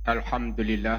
Alhamdulillah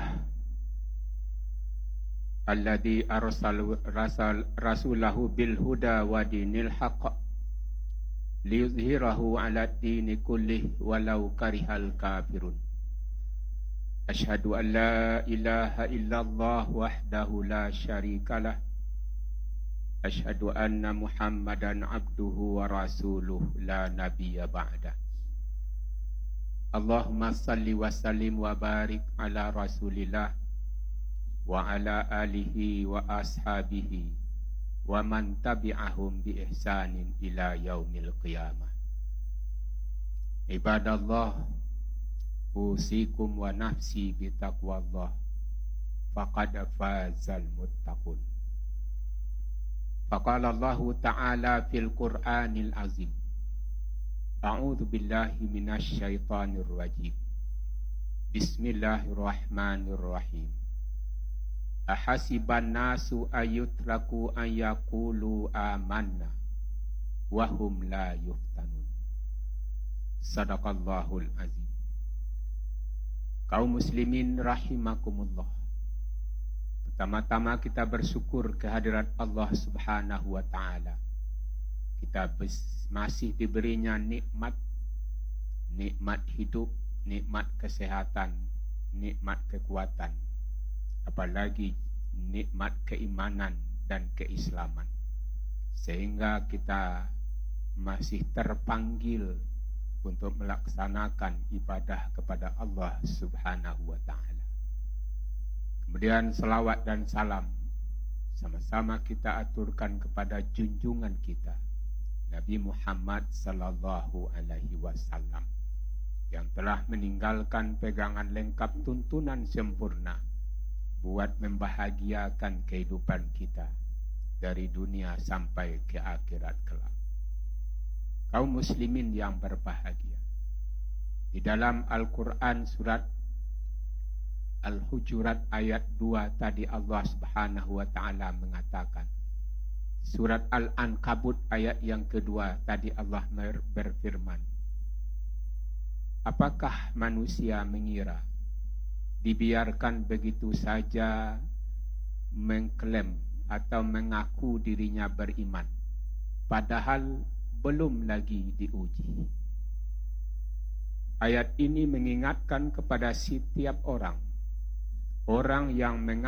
alladzi rasulahu bil huda wa dinil haqq liyuzhirahu 'ala dini kullih walau karihal kafirun. Asyhadu an la ilaha illallah wahdahu la syarikalah. Asyhadu anna Muhammadan abduhu wa rasuluh la nabiyya ba'da. Allahumma salli wa sallim wa barik ala rasulillah wa ala alihi wa ashabihi wa man tabi'ahum bi ihsanin ila yaumil qiyamah. Ibadallah, usikum wa nafsi bi taqwallah faqad fazal muttaqun. Faqala Allah ta'ala fil Qur'anil azim, A'udzu billahi minasy syaithanir rajim. Bismillahirrahmanirrahim. Ahasiban nasu ayutraku an yaqulu amanna wa hum la yuftanun. Sadaqallahul azim. Kaum muslimin rahimakumullah. Pertama-tama kita bersyukur kehadirat Allah Subhanahu wa taala. Kita masih diberinya nikmat hidup, nikmat kesehatan, nikmat kekuatan, apalagi nikmat keimanan dan keislaman, sehingga kita masih terpanggil untuk melaksanakan ibadah kepada Allah Subhanahu wa taala. Kemudian selawat dan salam sama-sama kita aturkan kepada junjungan kita Nabi Muhammad sallallahu alaihi wasallam yang telah meninggalkan pegangan lengkap tuntunan sempurna buat membahagiakan kehidupan kita dari dunia sampai ke akhirat kelak. Kaum muslimin yang berbahagia, di dalam Al-Quran surat Al-Hujurat ayat 2 tadi Allah Subhanahu wa taala mengatakan, surat Al-Ankabut ayat yang kedua tadi Allah berfirman, apakah manusia mengira dibiarkan begitu saja mengklaim atau mengaku dirinya beriman, padahal belum lagi diuji. Ayat ini mengingatkan kepada setiap orang yang mengaku